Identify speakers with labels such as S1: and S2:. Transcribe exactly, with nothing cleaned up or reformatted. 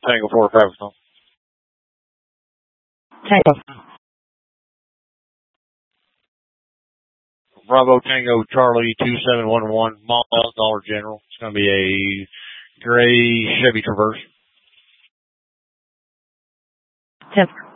S1: Tango four, Travis.
S2: Tango.
S1: Bravo Tango Charlie two seven one one, Mall Dollar General. It's going to be a gray Chevy Traverse.
S2: Yes.